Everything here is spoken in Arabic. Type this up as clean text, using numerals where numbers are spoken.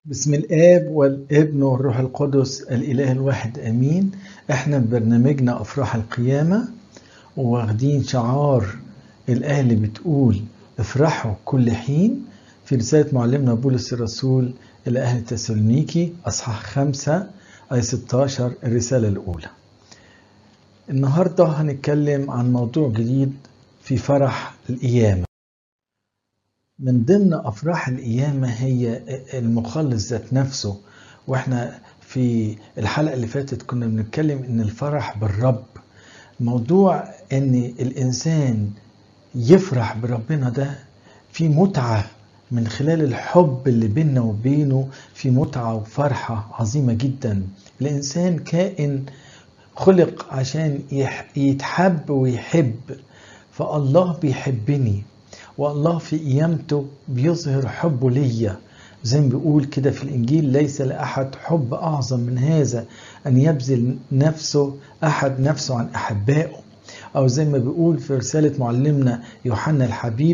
بسم الآب والابن والروح القدس الإله الواحد آمين. احنا ببرنامجنا أفراح القيامة واخدين شعار الآية اللي بتقول افرحوا كل حين في رسالة معلمنا بولس الرسول إلى أهل تسالونيكي أصحاح 5 آية 16 الرسالة الأولى. النهاردة هنتكلم عن موضوع جديد في فرح القيامة. من ضمن أفراح القيامة هي المخلص ذات نفسه، وإحنا في الحلقة اللي فاتت كنا بنتكلم إن الفرح بالرب، موضوع إن الإنسان يفرح بربنا ده في متعة من خلال الحب اللي بيننا وبينه، في متعة وفرحة عظيمة جدا. الإنسان كائن خلق عشان يتحب ويحب، فالله بيحبني والله في قيامته بيظهر حبه ليا، زي ما بيقول كده في الإنجيل: ليس لأحد حب أعظم من هذا أن يبذل أحد نفسه عن أحبائه. أو زي ما بيقول في رسالة معلمنا يوحنا الحبيب: